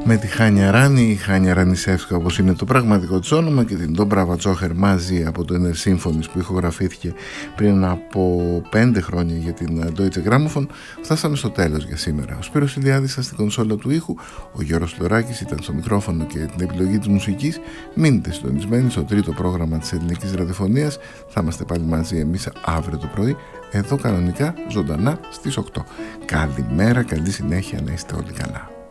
με τη Χάνια Ράνη, η Χάνια Ρανισεύσκα όπως είναι το πραγματικό της όνομα, και την Ντόμπραβα Τζόχερ μαζί από το Inner Symphonies που ηχογραφήθηκε πριν από 5 χρόνια για την Deutsche Grammophon. Φτάσαμε στο τέλος για σήμερα. Ο Σπύρος Ηλιάδης στην κονσόλα του ήχου, ο Γιώργος Λοράκης ήταν στο μικρόφωνο και την επιλογή της μουσικής. Μείνετε συντονισμένοι στο τρίτο πρόγραμμα της ελληνικής ραδιοφωνίας. Θα είμαστε πάλι μαζί εμείς αύριο το πρωί, εδώ κανονικά ζωντανά στις 8. Καλημέρα, καλή συνέχεια, να είστε όλοι καλά.